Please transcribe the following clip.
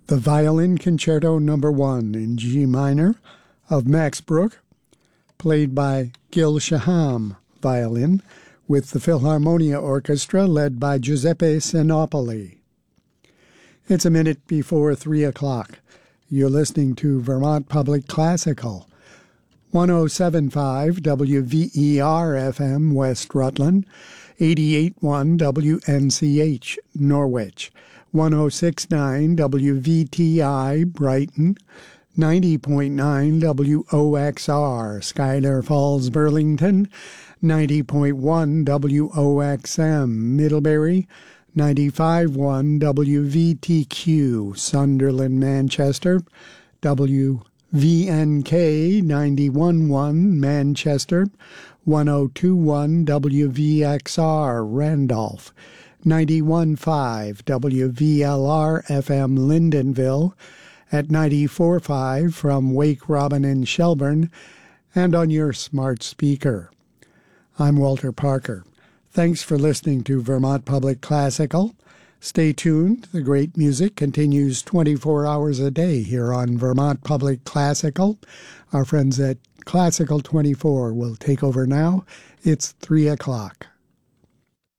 The Violin Concerto No. 1 in G minor of Max Bruch, played by Gil Shaham, violin, with the Philharmonia Orchestra led by Giuseppe Sinopoli. It's a minute before 3 o'clock. You're listening to Vermont Public Classical, 107.5 WVER-FM West Rutland, 88.1 WNCH Norwich, 106.9 WVTI Brighton, 90.9 WOXR Schuyler Falls Burlington, 90.1 WOXM Middlebury, 95.1 WVTQ Sunderland Manchester, WVNK 91.1 Manchester, 102.1 WVXR Randolph, 91.5 WVLR FM Lyndonville, at 94.5 from Wake Robin in Shelburne, and on your smart speaker. I'm Walter Parker. Thanks for listening to Vermont Public Classical. Stay tuned. The great music continues 24 hours a day here on Vermont Public Classical. Our friends at Classical 24 will take over now. It's 3 o'clock.